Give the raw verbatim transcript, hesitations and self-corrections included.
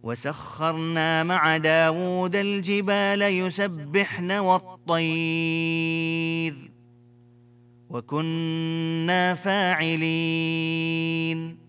وسخرنا مع داود الجبال يسبحن والطير وكنا فاعلين